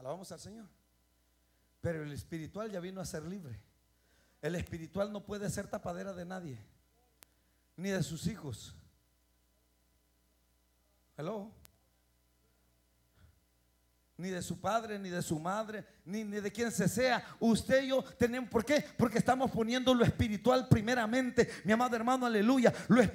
Alabamos al Señor. Pero el espiritual ya vino a ser libre. El espiritual no puede ser tapadera de nadie, ni de sus hijos. Hello. Ni de su padre, ni de su madre, ni de quien se sea. Usted y yo tenemos, ¿por qué? Porque estamos poniendo lo espiritual primeramente, mi amado hermano, aleluya. Lo